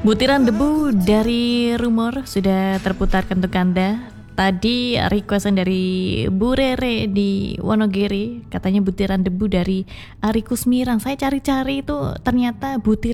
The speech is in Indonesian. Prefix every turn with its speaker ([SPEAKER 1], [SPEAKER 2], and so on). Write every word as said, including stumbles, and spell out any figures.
[SPEAKER 1] Butiran debu dari Rumor sudah terputarkan untuk Anda. Tadi requestan dari Bu Rere di Wonogiri, katanya butiran debu dari Ari Kusmiran. Saya cari-cari itu ternyata butir